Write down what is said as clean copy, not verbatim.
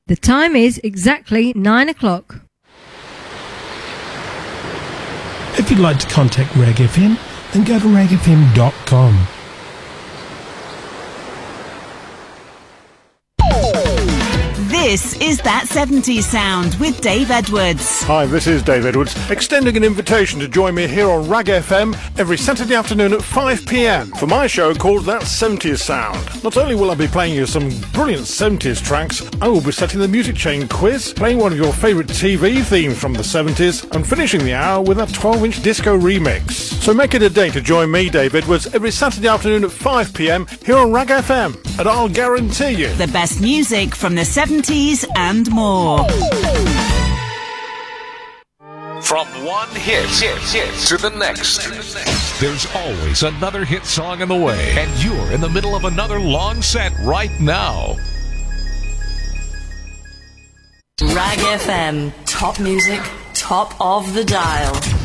The time is exactly 9 o'clock. If you'd like to contact Rag FM, then go to ragfm.com. This is That 70s Sound with Dave Edwards. Hi, this is Dave Edwards, extending an invitation to join me here on Rag FM every Saturday afternoon at 5 p.m. for my show called That 70s Sound. Not only will I be playing you some brilliant 70s tracks, I will be setting the music chain quiz, playing one of your favourite TV themes from the 70s, and finishing the hour with a 12-inch disco remix. So make it a day to join me, Dave Edwards, every Saturday afternoon at 5 p.m. here on Rag FM, and I'll guarantee you the best music from the 70s and more. From one hit to the next, there's always another hit song in the way, and you're in the middle of another long set right now. Rag FM, top music, top of the dial.